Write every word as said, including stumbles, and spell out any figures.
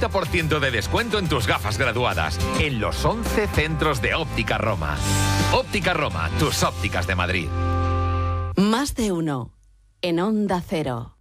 treinta por ciento de descuento en tus gafas graduadas en los once centros de Óptica Roma. Óptica Roma, tus ópticas de Madrid. Más de uno en Onda Cero.